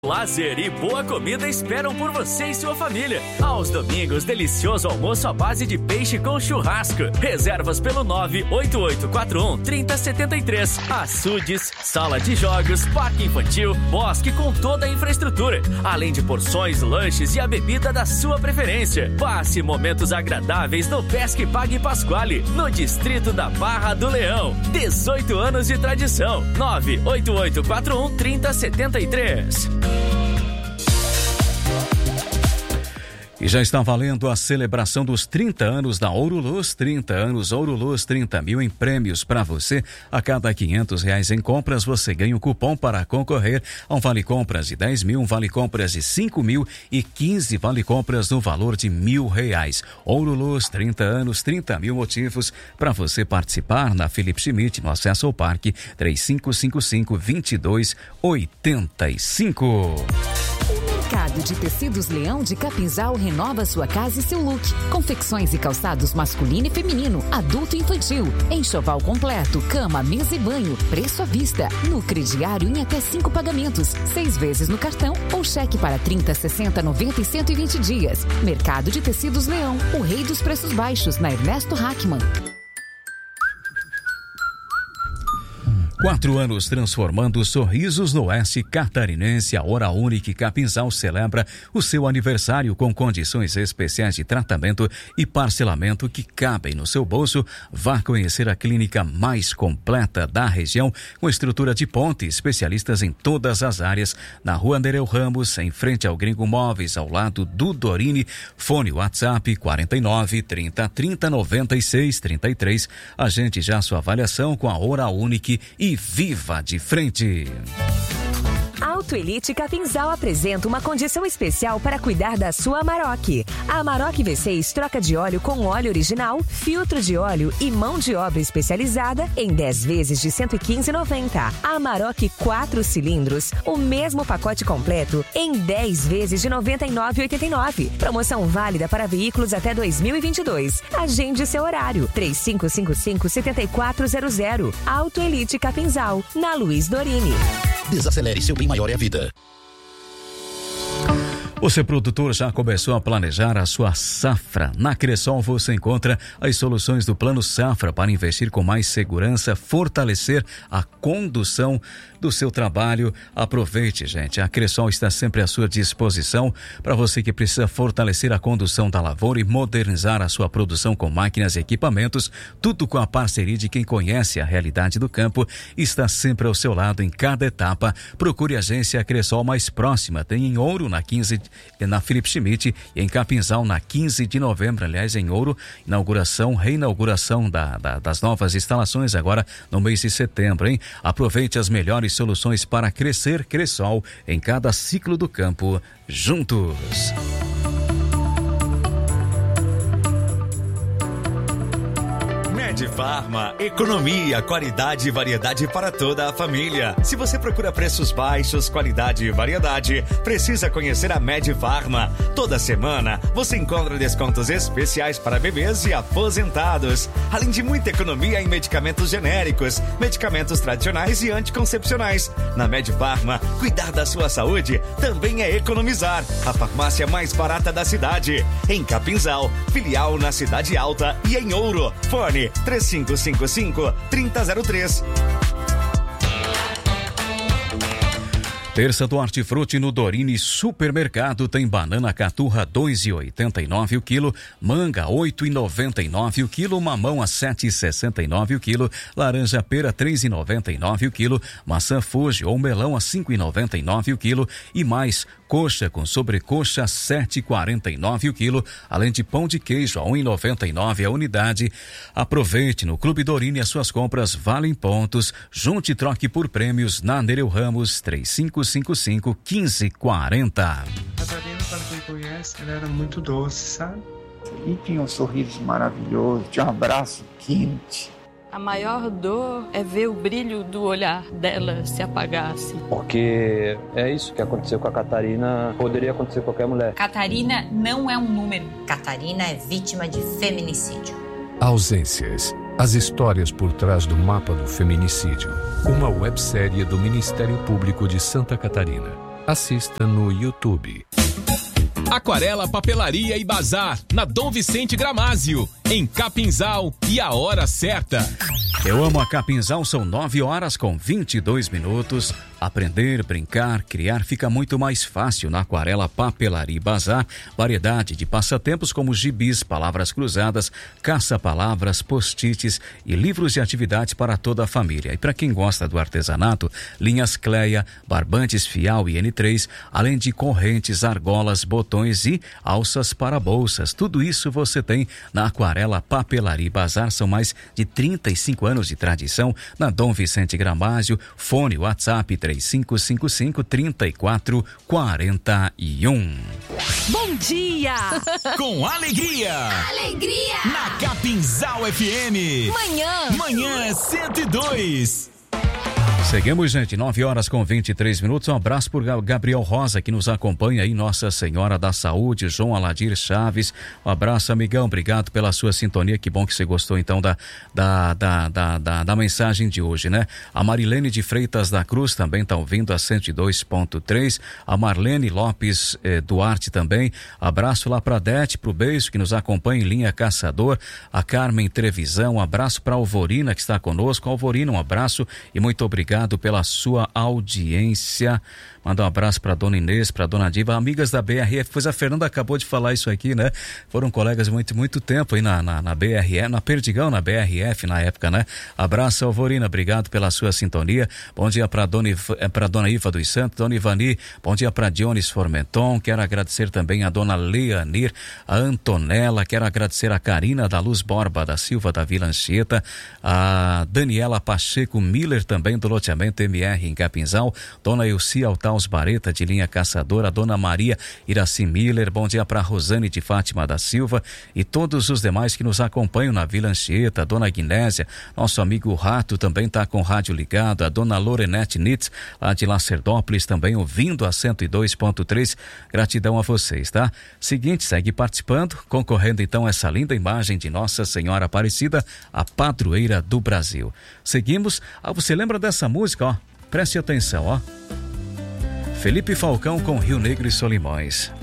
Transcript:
Lazer e boa comida esperam por você e sua família. Aos domingos, delicioso almoço à base de peixe com churrasco. Reservas pelo 98841-3073. Açudes, sala de jogos, parque infantil, bosque com toda a infraestrutura. Além de porções, lanches e a bebida da sua preferência. Passe momentos agradáveis no Pesque Pague Pasquale, no distrito da Barra do Leão. 18 anos de tradição. 98841-3073. E já está valendo a celebração dos 30 anos da Ouro Luz. 30 anos, Ouro Luz, 30 mil em prêmios para você. A cada R$500 em compras, você ganha um cupom para concorrer a um vale-compras de 10 mil, um vale-compras de 5 mil e 15 vale-compras no valor de R$1.000. Ouro Luz, 30 anos, 30 mil motivos para você participar na Felipe Schmidt, no acesso ao parque, 3555-2285. Mercado de Tecidos Leão de Capinzal renova sua casa e seu look. Confecções e calçados masculino e feminino, adulto e infantil. Enxoval completo, cama, mesa e banho. Preço à vista. No crediário em até 5 pagamentos. 6 vezes no cartão ou cheque para 30, 60, 90 e 120 dias. Mercado de Tecidos Leão, o rei dos preços baixos, na Ernesto Hackman. 4 anos transformando sorrisos no oeste catarinense. A Hora Única Capinzal celebra o seu aniversário com condições especiais de tratamento e parcelamento que cabem no seu bolso. Vá conhecer a clínica mais completa da região, com estrutura de ponte, especialistas em todas as áreas, na Rua Nereu Ramos, em frente ao Gringo Móveis, ao lado do Dorini. Fone WhatsApp 49 30 30 96 33. Agende já sua avaliação com a Hora Única e viva de frente. Auto Elite Capinzal apresenta uma condição especial para cuidar da sua Amarok. A Amarok V6 troca de óleo com óleo original, filtro de óleo e mão de obra especializada em 10 vezes de R$115,90. A Amarok 4 cilindros, o mesmo pacote completo em 10 vezes de R$99,89. Promoção válida para veículos até 2022. Agende seu horário. 3555-7400. Auto Elite Capinzal, na Luiz Dorini. Desacelere, seu bem maior é a vida. Você, produtor, já começou a planejar a sua safra? Na Cressol você encontra as soluções do Plano Safra para investir com mais segurança, fortalecer a condução do seu trabalho. Aproveite, gente. A Cressol está sempre à sua disposição para você que precisa fortalecer a condução da lavoura e modernizar a sua produção com máquinas e equipamentos. Tudo com a parceria de quem conhece a realidade do campo e está sempre ao seu lado em cada etapa. Procure a agência Cressol mais próxima. Tem em Ouro, na Felipe Schmidt, e em Capinzal, na 15 de novembro. Aliás, em Ouro, reinauguração das novas instalações agora no mês de setembro, hein? Aproveite as melhores soluções para crescer. Cressol, em cada ciclo do campo, juntos. Farma, economia, qualidade e variedade para toda a família. Se você procura preços baixos, qualidade e variedade, precisa conhecer a Med Farma. Toda semana você encontra descontos especiais para bebês e aposentados, além de muita economia em medicamentos genéricos, medicamentos tradicionais e anticoncepcionais. Na Med Farma, cuidar da sua saúde também é economizar. A farmácia mais barata da cidade. Em Capinzal, filial na Cidade Alta e em Ouro. Fone 3555-3003. Terça do Hortifruti no Dorini Supermercado tem banana caturra 2,89 o quilo, manga 8,99 o quilo, mamão a 7,69 o quilo, laranja pera 3,99 o quilo, maçã Fuji ou melão a 5,99 o quilo e mais coxa com sobrecoxa 7,49 o quilo, além de pão de queijo a 1,99 a unidade. Aproveite no Clube Dorini, as suas compras valem pontos. Junte e troque por prêmios na Nereu Ramos 3555-1540. Catarina, para quem conhece, ela era muito doce, sabe? E tinha um sorriso maravilhoso, tinha um abraço quente. A maior dor é ver o brilho do olhar dela se apagar, assim. Porque é isso que aconteceu com a Catarina, poderia acontecer com qualquer mulher. Catarina não é um número. Catarina é vítima de feminicídio. Ausências. As histórias por trás do mapa do feminicídio. Uma websérie do Ministério Público de Santa Catarina. Assista no YouTube. Aquarela Papelaria e Bazar, na Dom Vicente Gramásio, em Capinzal, e a hora certa. Eu amo a Capinzal, são 9h22. Aprender, brincar, criar fica muito mais fácil na Aquarela Papelaria e Bazar. Variedade de passatempos como gibis, palavras cruzadas, caça-palavras, post-its e livros de atividades para toda a família. E para quem gosta do artesanato, linhas Cleia, barbantes Fial e N3, além de correntes, argolas, botões e alças para bolsas. Tudo isso você tem na Aquarela Papelaria e Bazar. São mais de 35 anos de tradição na Dom Vicente Gramásio. Fone WhatsApp 3555-3441. Bom dia! Com alegria! Alegria! Na Capinzal FM. Manhã 102. Seguimos, gente, 9h23. Um abraço por Gabriel Rosa, que nos acompanha aí, Nossa Senhora da Saúde, João Aladir Chaves. Um abraço, amigão, obrigado pela sua sintonia. Que bom que você gostou, então, da mensagem de hoje, né? A Marilene de Freitas da Cruz também tá ouvindo a 102.3. A Marlene Lopes Duarte também. Abraço lá pra Dete, pro Beijo, que nos acompanha em linha Caçador. A Carmen Trevisão, um abraço pra Alvorina, que está conosco. Alvorina, um abraço e muito obrigado pela sua audiência. Manda um abraço para dona Inês, para dona Diva, amigas da BRF. Pois a Fernanda acabou de falar isso aqui, né? Foram colegas muito tempo aí na BRF, na Perdigão, na BRF na época, né? Abraço, Alvorina, obrigado pela sua sintonia. Bom dia para dona Iva dos Santos, dona Ivani. Bom dia para Dionis Formenton. Quero agradecer também a dona Leanir, a Antonella. Quero agradecer a Karina da Luz Borba da Silva da Vila Anchieta, a Daniela Pacheco Miller também do loteamento MR em Capinzal, dona Elcia Altaus Bareta de linha Caçadora, dona Maria Iraci Miller. Bom dia para Rosane de Fátima da Silva e todos os demais que nos acompanham na Vila Anchieta. Dona Guinésia, nosso amigo Rato também está com o rádio ligado. A dona Lorenete Nitz lá de Lacerdópolis também ouvindo a 102.3. Gratidão a vocês, tá? Seguinte, segue participando, concorrendo então a essa linda imagem de Nossa Senhora Aparecida, a padroeira do Brasil. Seguimos. Você lembra dessa música, ó? Preste atenção, ó. Felipe Falcão com Rio Negro e Solimões.